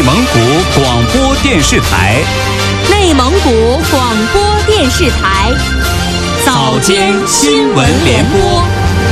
内蒙古广播电视台， 内蒙古广播电视台早间新闻联播。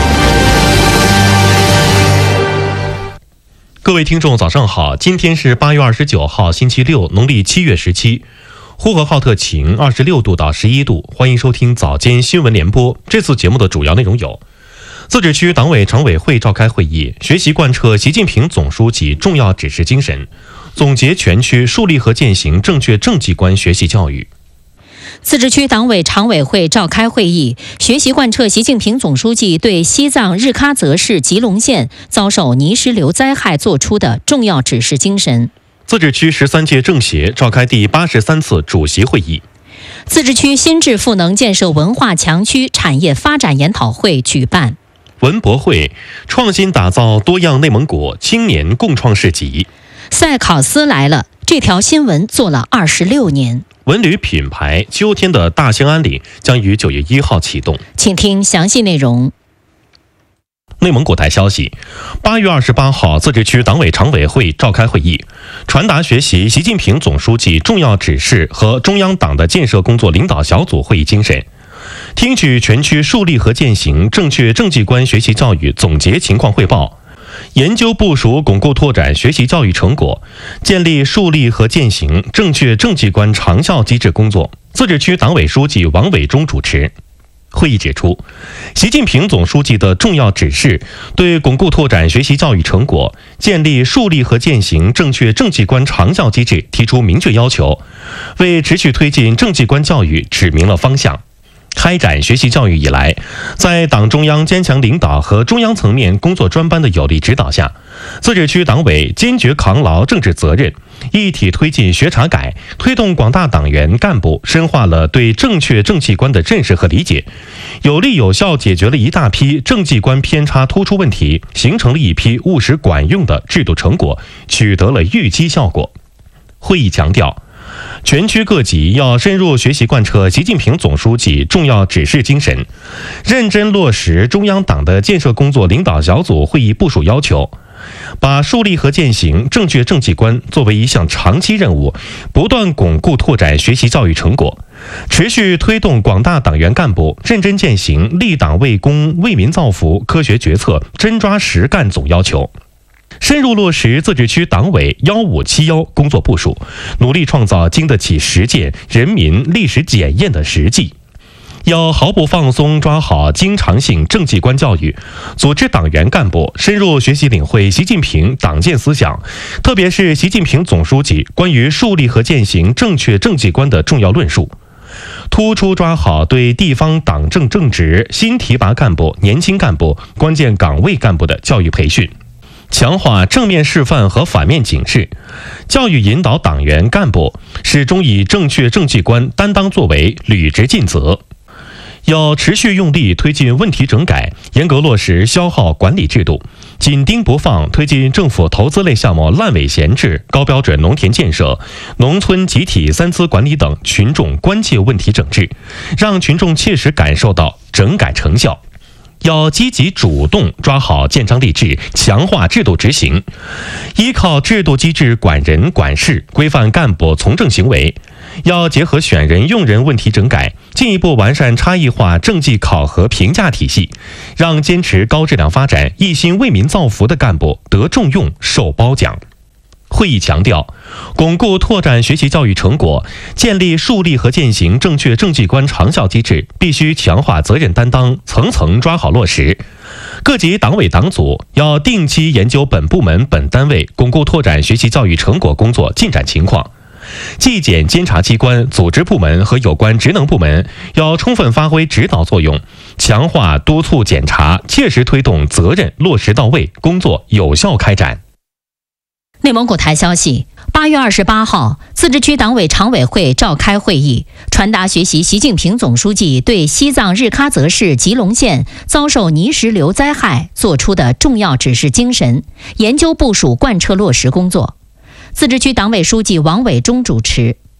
各位听众早上好，今天是8月29号星期六，农历7月17，呼和浩特晴，26度到11度。欢迎收听早间新闻联播。这次节目的主要内容有：自治区党委常委会召开会议，学习贯彻习近平总书记重要指示精神，总结全区树立和践行正确政绩观学习教育。 自治区党委常委会召开会议，学习贯彻习近平总书记对西藏日喀则市吉隆县遭受泥石流灾害作出的重要指示精神。 自治区13届政协召开第83次主席会议。 自治区新质赋能建设文化强区产业发展研讨会举办。 文博会创新打造多样内蒙古青年共创市集。 赛考斯来了，这条新闻做了26年。 文旅品牌秋天的大兴安岭将于9月1号启动。 请听详细内容。 内蒙古台消息，8月28号，自治区党委常委会召开会议，传达学习习近平总书记重要指示和中央党的建设工作领导小组会议精神，听取全区树立和践行正确政绩观学习教育总结情况汇报，研究部署巩固拓展学习教育成果，建立树立和践行正确政绩观长效机制工作。自治区党委书记王伟忠主持。会议指出，习近平总书记的重要指示对巩固拓展学习教育成果，建立树立和践行正确政绩观长效机制提出明确要求，为持续推进政绩观教育指明了方向。开展学习教育以来，在党中央坚强领导和中央层面工作专班的有力指导下，自治区党委坚决扛牢政治责任，一体推进学查改，推动广大党员干部深化了对正确政绩观的认识和理解，有力有效解决了一大批政绩观偏差突出问题，形成了一批务实管用的制度成果，取得了预期效果。会议强调，全区各级要深入学习贯彻习近平总书记重要指示精神，认真落实中央党的建设工作领导小组会议部署要求，把树立和践行正确政绩观作为一项长期任务，不断巩固拓展学习教育成果，持续推动广大党员干部认真践行立党为公、为民造福科学决策真抓实干总要求，深入落实自治区党委1571工作部署，努力创造经得起实践、人民历史检验的实际。要毫不放松抓好经常性政绩观教育，组织党员干部深入学习领会习近平党建思想，特别是习近平总书记关于树立和践行正确政绩观的重要论述，突出抓好对地方党政正职新提拔干部、年轻干部、关键岗位干部的教育培训，强化正面示范和反面警示，教育引导党员干部始终以正确政绩观担当作为，履职尽责。要持续用力推进问题整改，严格落实消耗管理制度，紧盯不放推进政府投资类项目烂尾闲置、高标准农田建设、农村集体三资管理等群众关切问题整治，让群众切实感受到整改成效。要积极主动抓好建章立制，强化制度执行，依靠制度机制管人管事，规范干部从政行为。要结合选人用人问题整改，进一步完善差异化政绩考核评价体系，让坚持高质量发展、一心为民造福的干部得重用、受褒奖。会议强调，巩固拓展学习教育成果，建立树立和践行正确政绩观长效机制，必须强化责任担当，层层抓好落实。各级党委党组要定期研究本部门本单位巩固拓展学习教育成果工作进展情况。纪检监察机关、组织部门和有关职能部门要充分发挥指导作用，强化督促检查，切实推动责任落实到位，工作有效开展。 内蒙古台消息，8月28号，自治区党委常委会召开会议，传达学习习近平总书记对西藏日喀则市吉隆县遭受泥石流灾害作出的重要指示精神，研究部署贯彻落实工作。自治区党委书记王伟忠主持。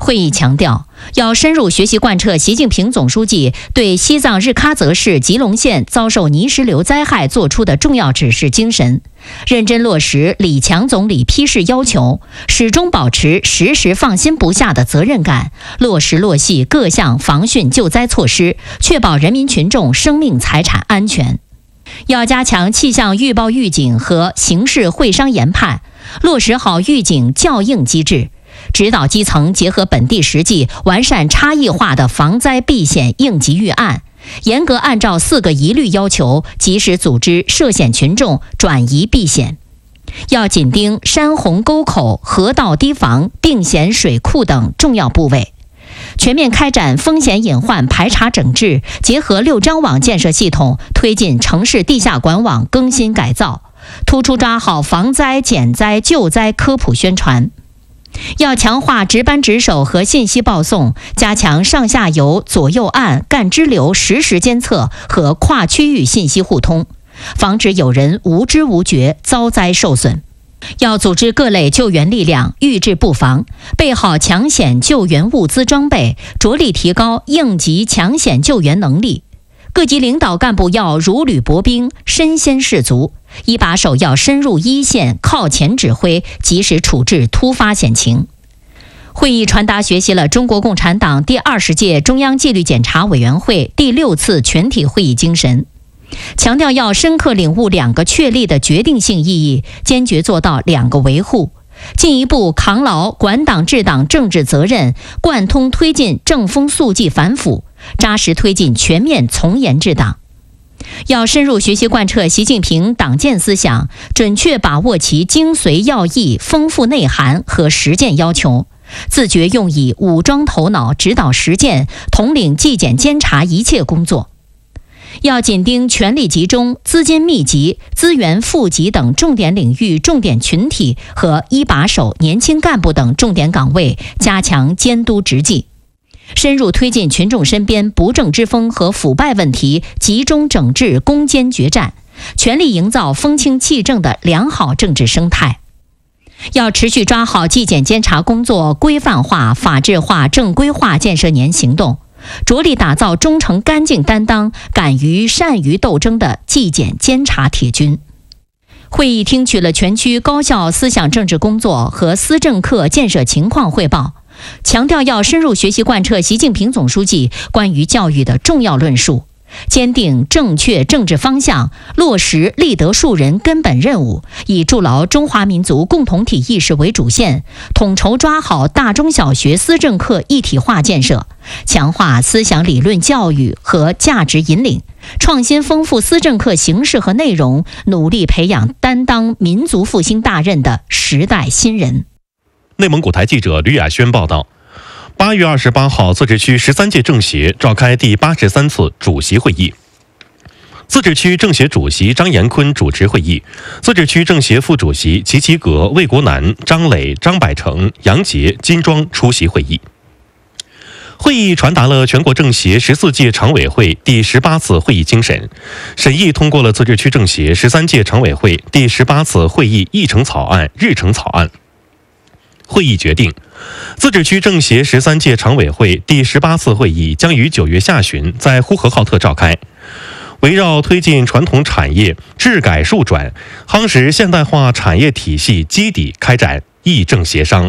会议强调，要深入学习贯彻习近平总书记对西藏日喀则市吉隆县遭受泥石流灾害作出的重要指示精神，认真落实李强总理批示要求，始终保持时时放心不下的责任感，落实落细各项防汛救灾措施，确保人民群众生命财产安全。要加强气象预报预警和形势会商研判，落实好预警校应机制，指导基层结合本地实际，完善差异化的防灾避险应急预案，严格按照4个一律要求，及时组织涉险群众转移避险。要紧盯山洪沟口、河道堤防、并险水库等重要部位，全面开展风险隐患排查整治，结合6张网建设系统，推进城市地下管网更新改造，突出抓好防灾、减灾、救灾科普宣传。要强化值班值守和信息报送，加强上下游、左右岸、干支流实时监测和跨区域信息互通，防止有人无知无觉遭灾受损。要组织各类救援力量，预置布防，备好抢险救援物资装备，着力提高应急抢险救援能力。各级领导干部要如履薄冰，身先士卒，一把手要深入一线，靠前指挥，及时处置突发险情。会议传达学习了中国共产党第20届中央纪律检查委员会第6次全体会议精神，强调要深刻领悟2个确立的决定性意义，坚决做到2个维护，进一步扛牢管党治党政治责任，贯通推进正风肃纪反腐，扎实推进全面从严治党。要深入学习贯彻习近平党建思想，准确把握其精髓要义、丰富内涵和实践要求，自觉用以武装头脑，指导实践，统领纪检监察一切工作。要紧盯权力集中、资金密集、资源富集等重点领域、重点群体和一把手、年轻干部等重点岗位，加强监督执纪，深入推进群众身边不正之风和腐败问题集中整治攻坚决战，全力营造风清气正的良好政治生态。要持续抓好纪检监察工作规范化、法治化、正规化建设年行动，着力打造忠诚干净担当、敢于善于斗争的纪检监察铁军。会议听取了全区高校思想政治工作和思政课建设情况汇报，强调要深入学习贯彻习近平总书记关于教育的重要论述，坚定正确政治方向，落实立德树人根本任务，以筑牢中华民族共同体意识为主线，统筹抓好大中小学思政课一体化建设，强化思想理论教育和价值引领，创新丰富思政课形式和内容，努力培养担当民族复兴大任的时代新人。 内蒙古台记者吕亚轩报道。8月28号，自治区13届政协召开第83次主席会议。自治区政协主席张延坤主持会议，自治区政协副主席齐齐格、魏国南、张磊、张百成、杨杰、金庄出席会议。会议传达了全国政协14届常委会第18次会议精神，审议通过了自治区政协13届常委会第18次会议议程草案、日程草案。会议决定，自治区政协13届常委会第18次会议将于9月下旬在呼和浩特召开，围绕推进传统产业治改数转，夯实现代化产业体系基底开展议政协商。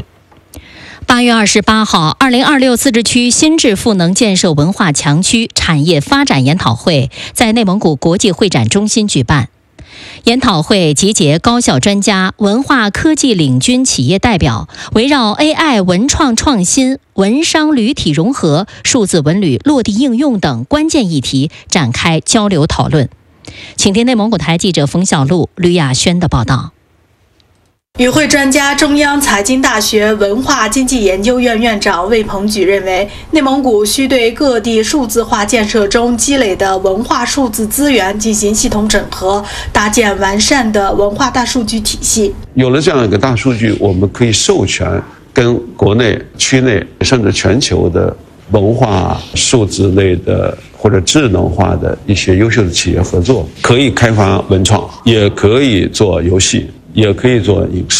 8月28号，2026自治区新质赋能建设文化强区产业发展研讨会在内蒙古国际会展中心举办。研讨会集结高校专家、文化科技领军企业代表，围绕 AI 文创创新、文商旅体融合、数字文旅落地应用等关键议题展开交流讨论。请听内蒙古台记者冯小璐、吕亚轩的报道。 与会专家中央财经大学文化经济研究院院长魏鹏举认为，内蒙古需对各地数字化建设中积累的文化数字资源进行系统整合，搭建完善的文化大数据体系。 有了这样一个大数据，我们可以授权跟国内、区内甚至全球的文化数字类的或者智能化的一些优秀的企业合作，可以开发文创，也可以做游戏，也可以做影视，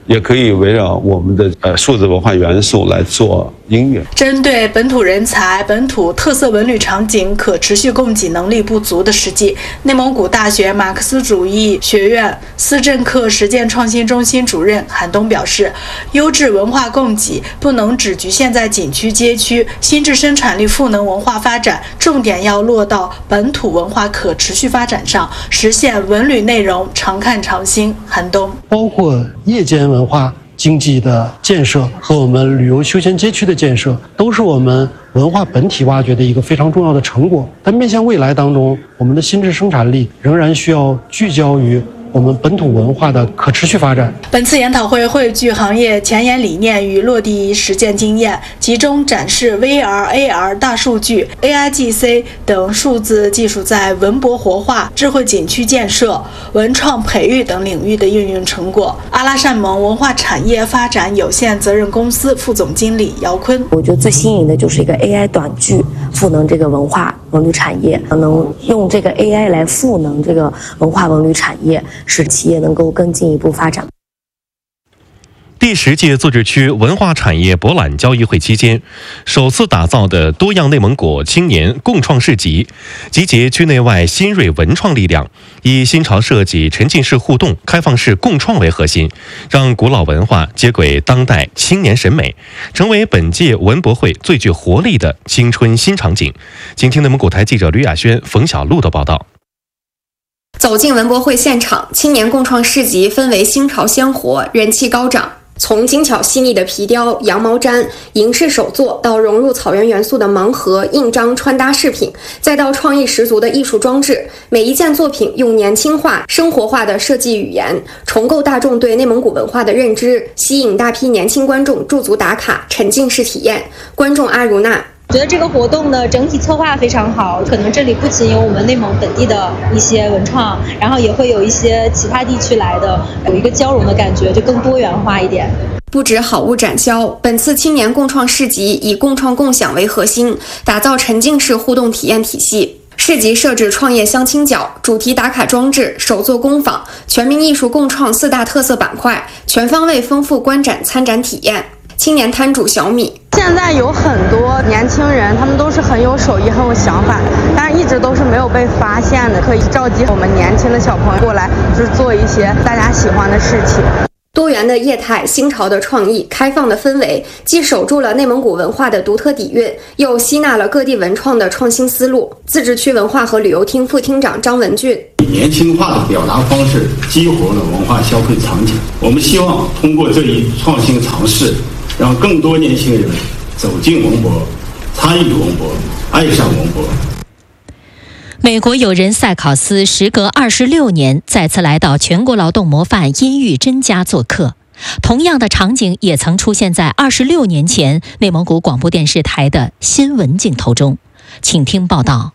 也可以围绕我们的数字文化元素来做音乐。 针对本土人才、本土特色文旅场景可持续供给能力不足的实际，内蒙古大学马克思主义学院思政课实践创新中心主任韩东表示，优质文化供给不能只局限在景区街区，新质生产力赋能文化发展，重点要落到本土文化可持续发展上，实现文旅内容常看常新。韩东包括夜间文化经济的建设和我们旅游休闲街区的建设，都是我们文化本体挖掘的一个非常重要的成果。但面向未来当中，我们的新质生产力仍然需要聚焦于我们本土文化的可持续发展。 本次研讨会汇聚行业前沿理念与落地实践经验，集中展示 VR、AR、大数据、AIGC 等数字技术在文博活化、智慧景区建设、文创培育等领域的应用成果。阿拉善盟文化产业发展有限责任公司副总经理姚坤， 我觉得最新颖的就是一个 AI 短剧赋能这个文化文旅产业，能用这个 AI 来赋能这个文化文旅产业，使企业能够更进一步发展。 第10届自治区文化产业博览交易会期间，首次打造的多样内蒙古青年共创市集，集结区内外新锐文创力量，以新潮设计、沉浸式互动、开放式共创为核心，让古老文化接轨当代青年审美，成为本届文博会最具活力的青春新场景。请听内蒙古台记者吕亚轩、冯小璐的报道。 走进文博会现场，青年共创市集氛围新潮鲜活，人气高涨。从精巧细腻的皮雕、羊毛毡、银饰手作，到融入草原元素的盲盒、印章、穿搭饰品，再到创意十足的艺术装置，每一件作品用年轻化、生活化的设计语言，重构大众对内蒙古文化的认知，吸引大批年轻观众驻足打卡、沉浸式体验。观众阿如娜觉得这个活动的整体策划非常好，可能这里不仅有我们内蒙本地的一些文创，然后也会有一些其他地区来的，有一个交融的感觉，就更多元化一点。 不止好物展销，本次青年共创市集以共创共享为核心，打造沉浸式互动体验体系。市集设置创业相亲角、主题打卡装置、手作工坊、全民艺术共创4大特色板块，全方位丰富观展参展体验。青年摊主小米， 现在有很多年轻人，他们都是很有手艺、很有想法，但是一直都是没有被发现的。可以召集我们年轻的小朋友过来，就是做一些大家喜欢的事情。 多元的业态、新潮的创意、开放的氛围，既守住了内蒙古文化的独特底蕴，又吸纳了各地文创的创新思路。自治区文化和旅游厅副厅长张文俊， 年轻化的表达方式激活了文化消费场景。我们希望通过这一创新尝试，让更多年轻人走进文博，参与文博，爱上文博。 美国友人塞考斯时隔26年再次来到全国劳动模范殷玉珍家做客，同样的场景也曾出现在26年前内蒙古广播电视台的新闻镜头中。请听报道。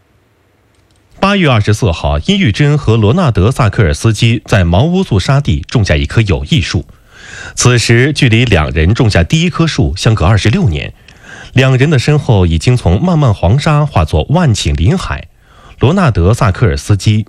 8月24号，殷玉珍和罗纳德·萨科尔斯基在毛乌素沙地种下一棵友谊树。此时距离两人种下第一棵树相隔26年，两人的身后已经从漫漫黄沙化作万顷林海。罗纳德·萨科尔斯基，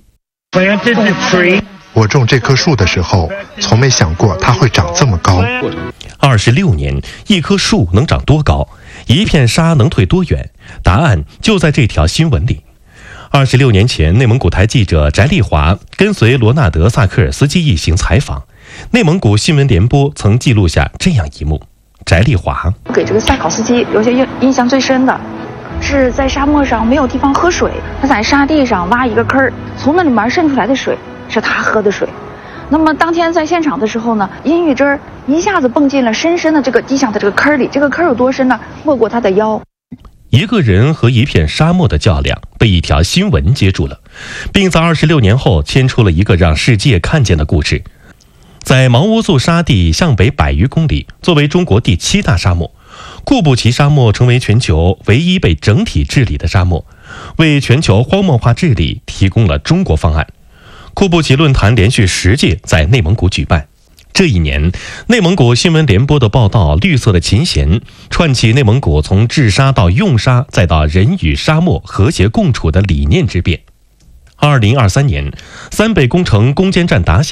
我种这棵树的时候，从没想过它会长这么高。 26年，一棵树能长多高？一片沙能退多远？答案就在这条新闻里。26年前，内蒙古台记者翟丽华跟随罗纳德·萨科尔斯基一行采访，内蒙古新闻联播曾记录下这样一幕。翟丽华给这个塞考斯基留下印象最深的是在沙漠上没有地方喝水，他在沙地上挖一个坑，从那里面渗出来的水是他喝的水。那么当天在现场的时候呢，殷玉珍一下子蹦进了深深的这个地下的这个坑里，这个坑有多深呢？没过他的腰。 一个人和一片沙漠的较量被一条新闻接住了，并在26年后牵出了一个让世界看见的故事。在毛乌素沙地向北100余公里，作为中国第7大沙漠，库布齐沙漠成为全球唯一被整体治理的沙漠，为全球荒漠化治理提供了中国方案。库布齐论坛连续10届在内蒙古举办。这一年，内蒙古新闻联播的报道《绿色的琴弦》串起内蒙古从治沙到用沙再到人与沙漠和谐共处的理念之变。2023年，三北工程攻坚战打响，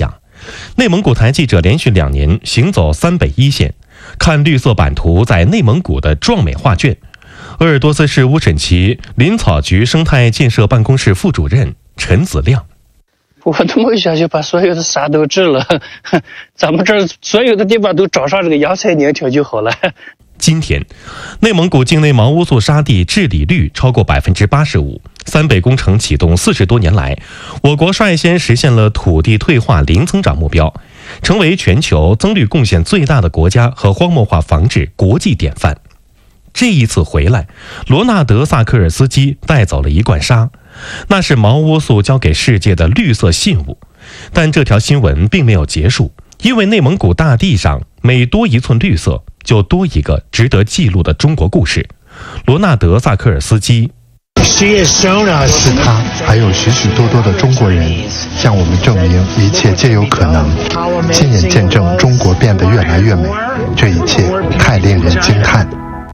内蒙古台记者连续2年行走三北一线，看绿色版图在内蒙古的壮美画卷。鄂尔多斯市乌审旗林草局生态建设办公室副主任陈子亮： 我的梦想就把所有的沙都治了，咱们这儿所有的地方都找上这个阳菜宁条就好了。 今天，内蒙古境内毛乌素沙地治理率超过85%。三北工程启动40多年来，我国率先实现了土地退化零增长目标，成为全球增绿贡献最大的国家和荒漠化防治国际典范。这一次回来，罗纳德·萨科尔斯基带走了一罐沙，那是毛乌素交给世界的绿色信物。但这条新闻并没有结束，因为内蒙古大地上每多一寸绿色，就多一个值得记录的中国故事。罗纳德·萨科尔斯基： 是他，还有许许多多的中国人，向我们证明一切皆有可能，亲眼见证中国变得越来越美，这一切太令人惊叹。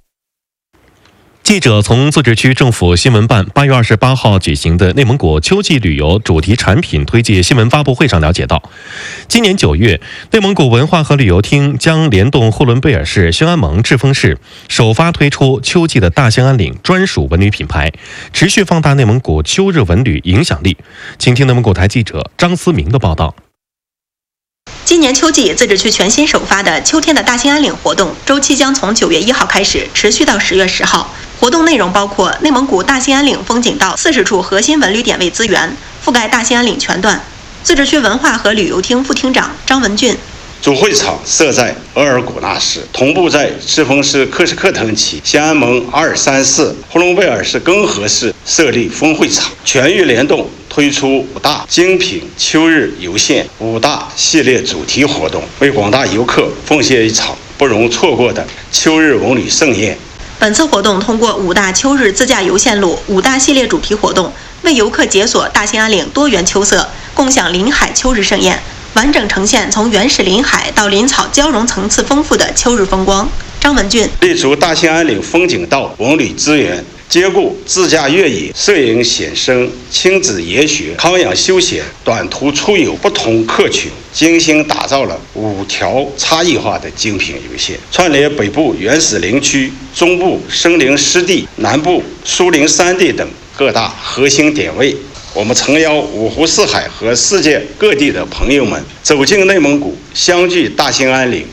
记者从自治区政府新闻办8月28号举行的内蒙古秋季旅游主题产品推介新闻发布会上了解到，今年9月，内蒙古文化和旅游厅将联动呼伦贝尔市兴安盟赤峰市，首发推出秋季的大兴安岭专属文旅品牌，持续放大内蒙古秋日文旅影响力。请听内蒙古台记者张思明的报道。 今年秋季，自治区全新首发的秋天的大兴安岭活动，周期将从9月1号开始，持续到10月10号。活动内容包括内蒙古大兴安岭风景道40处核心文旅点位资源，覆盖大兴安岭全段。自治区文化和旅游厅副厅长张文俊： 主会场设在额尔古纳市，同步在赤峰市克什克腾旗、兴安盟2、3、4、呼伦贝尔市根河市设立峰会场，全域联动推出5大精品秋日游线、5大系列主题活动，为广大游客奉献一场不容错过的秋日文旅盛宴。 本次活动通过5大秋日自驾游线路、5大系列主题活动，为游客解锁大兴安岭多元秋色，共享临海秋日盛宴，完整呈现从原始林海到林草交融层次丰富的秋日风光。张文俊： 立足大兴安岭风景道文旅资源，兼顾自驾越野、摄影显生、亲子研学、康养休闲、短途出游不同客群，精心打造了5条差异化的精品游线，串联北部原始林区、中部森林湿地、南部疏林山地等各大核心点位。我们诚邀5湖4海和世界各地的朋友们走进内蒙古，相聚大兴安岭。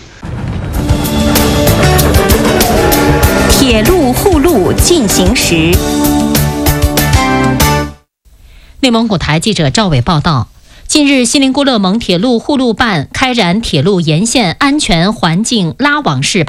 铁路护路进行时。内蒙古台记者赵伟报道，近日锡林郭勒盟铁路护路办开展铁路沿线安全环境拉网式